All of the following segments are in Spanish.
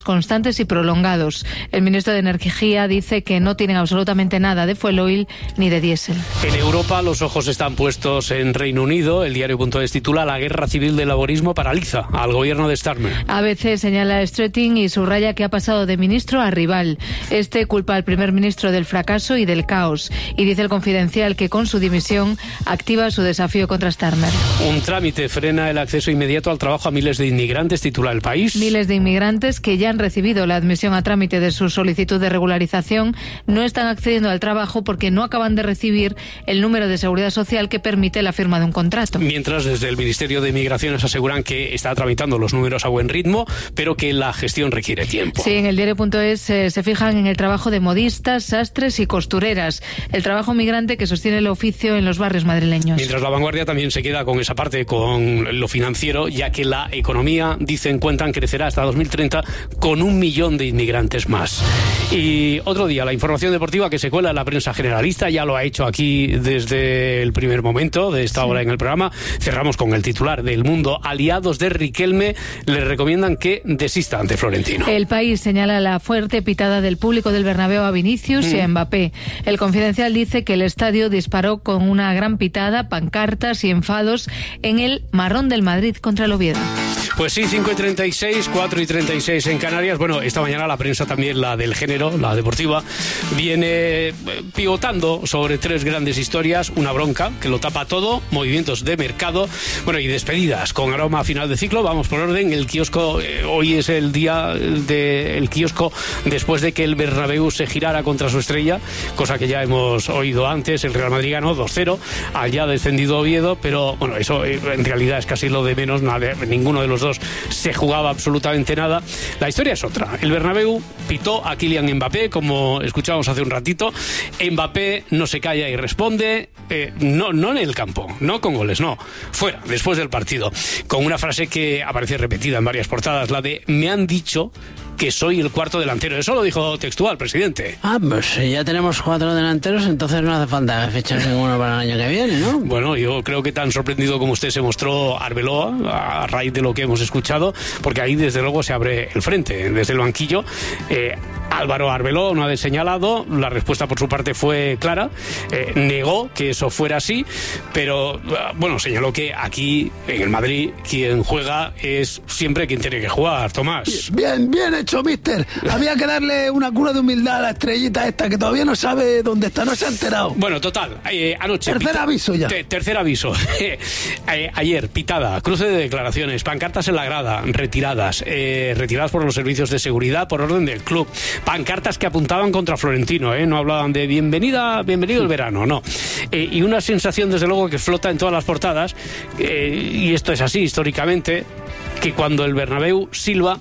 constantes y prolongados. El ministro de Energía dice que no tienen absolutamente nada de fuel oil ni de diésel. En Europa los ojos están puestos en Reino Unido. El diario.es titula: La guerra civil del laborismo paraliza al gobierno de Starmer. ABC señala a Streeting y subraya que ha pasado de ministro a rival. Este culpa al primer ministro del fracaso y del caos y dice el Confidencial que con su dimisión activa su desafío contra Starmer. Un trámite frena el acceso inmediato al trabajo a miles de inmigrantes, titula El País. Miles de inmigrantes que ya han recibido la admisión a trámite de su solicitud de regularización no están accediendo al trabajo porque no acaban de recibir el número de seguridad social que permite la firma de un contrato. Mientras, desde el Ministerio de Migraciones aseguran que está tramitando los números a buen ritmo, pero que la gestión requiere tiempo. Sí, en el diario.es se fijan en el trabajo de modistas, sastres y costureras, el trabajo migrante que sostiene el oficio en los barrios madrileños. Mientras, La Vanguardia también se queda con esa parte, con lo financiero, ya que la economía, dicen, cuentan, crecerá hasta 2030 con 1 millón de inmigrantes más. Y otro día, la información deportiva que se cuela en la prensa generalista, ya lo ha hecho aquí desde el primer momento de esta hora en el programa. Cerramos con el titular del Mundo: aliados de Riquelme le recomiendan que desista ante Florentino. El País señala la fuerte pitada del público del Bernabéu a Vinicius y a Mbappé. El Confidencial dice que el estadio disparó con una gran pitada, pancartas y enfados en el marrón del Madrid contra el Oviedo. Pues sí, 5:36, 4:36 en Canarias. Bueno, esta mañana la prensa, también la del género, la deportiva, viene pivotando sobre 3 grandes historias: una bronca que lo tapa todo, movimientos de mercado, bueno, y despedidas con aroma a final de ciclo. Vamos por orden. El kiosco, hoy es el día del kiosco después de que el Bernabéu se girara contra su estrella, cosa que ya hemos oído antes. El Real Madrid ganó 2-0 al ya descendido Oviedo, pero bueno, eso en realidad es casi lo de menos. Ninguno de los dos se jugaba absolutamente nada. La historia es otra. El Bernabéu pitó a Kylian Mbappé, como escuchábamos hace un ratito. Mbappé no se calla y responde, no en el campo, no con goles, no, fuera, después del partido, con una frase que aparece repetida en varias portadas, la de: me han dicho que soy el cuarto delantero. Eso lo dijo textual, presidente. Pues si ya tenemos 4 delanteros, entonces no hace falta fichar ninguno para el año que viene, ¿no? Bueno, yo creo que tan sorprendido como usted se mostró Arbeloa a raíz de lo que hemos escuchado, porque ahí desde luego se abre el frente, desde el banquillo. Álvaro Arbeloa no ha señalado, la respuesta por su parte fue clara, negó que eso fuera así, pero bueno, señaló que aquí en el Madrid quien juega es siempre quien tiene que jugar. Tomás. Bien hecho, mister. Había que darle una cura de humildad a la estrellita esta que todavía no sabe dónde está, no se ha enterado. Bueno, total, anoche... Tercer aviso ya. Tercer aviso. Ayer, pitada, cruce de declaraciones, pancartas en la grada, retiradas por los servicios de seguridad por orden del club. Pancartas que apuntaban contra Florentino, no hablaban de bienvenido el verano, no. Y una sensación, desde luego, que flota en todas las portadas, y esto es así históricamente, que cuando el Bernabéu silba,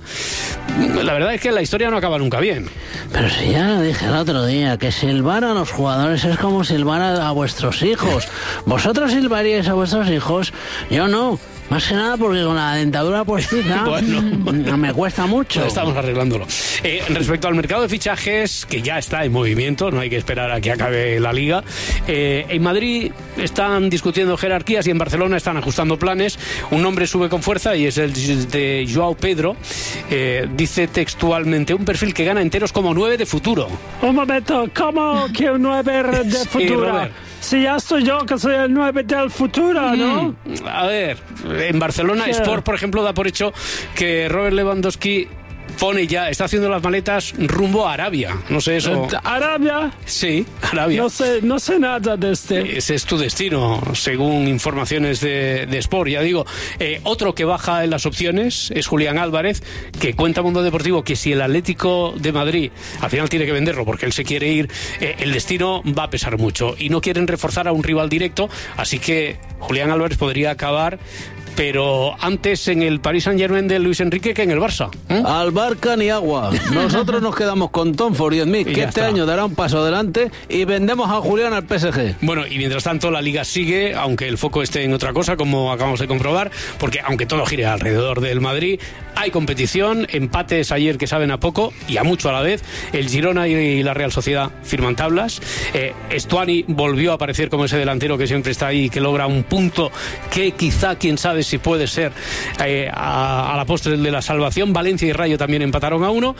la verdad es que la historia no acaba nunca bien. Pero si ya lo dije el otro día, que silbar a los jugadores es como silbar a vuestros hijos. ¿Vosotros silbaríais a vuestros hijos? Yo no. Más que nada porque con la dentadura postiza no me cuesta mucho. Estamos arreglándolo. Respecto al mercado de fichajes, que ya está en movimiento, no hay que esperar a que acabe la Liga. En Madrid están discutiendo jerarquías y en Barcelona están ajustando planes. Un nombre sube con fuerza y es el de Joao Pedro. Dice textualmente: un perfil que gana enteros como 9 de futuro. Un momento, ¿cómo que un 9 de futuro? Si ya soy yo que soy el 9 del futuro, ¿no? A ver, en Barcelona Sport, por ejemplo, da por hecho que Robert Lewandowski está haciendo las maletas rumbo a Arabia. No sé eso. ¿Arabia? Sí, Arabia. No sé nada de este. Ese es tu destino, según informaciones de Sport. Ya digo, otro que baja en las opciones es Julián Álvarez, que cuenta Mundo Deportivo que si el Atlético de Madrid al final tiene que venderlo porque él se quiere ir, el destino va a pesar mucho y no quieren reforzar a un rival directo, así que Julián Álvarez podría acabar, pero antes en el Paris Saint-Germain de Luis Enrique que en el Barça. Al barca ni agua. Nosotros nos quedamos con Tom for 10.000, que este año dará un paso adelante, y vendemos a Julián al PSG. Bueno, y mientras tanto la Liga sigue, aunque el foco esté en otra cosa, como acabamos de comprobar, porque aunque todo gire alrededor del Madrid, hay competición, empates ayer que saben a poco y a mucho a la vez. El Girona y la Real Sociedad firman tablas. Estuani volvió a aparecer como ese delantero que siempre está ahí y que logra un punto que quizá, quién sabe, si puede ser a la postre el de la salvación. Valencia y Rayo también empataron a 1.